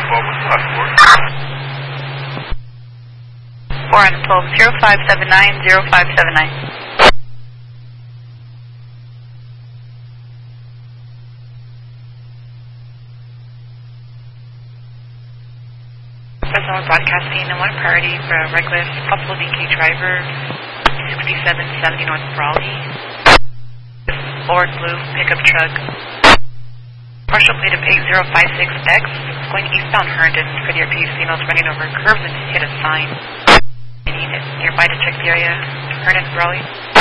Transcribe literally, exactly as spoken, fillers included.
twelve, what's the last four? four on the twelve, zero five seven nine, zero five seven nine. Fresno broadcasting and one priority for a reckless possible D K driver, sixty-seven seventy North Brawley, forward blue pickup truck, partial plate of eight zero five six X, going eastbound Herndon for the R P signals running over curves and hit a sign. I need it nearby to check the area, Herndon Brawley.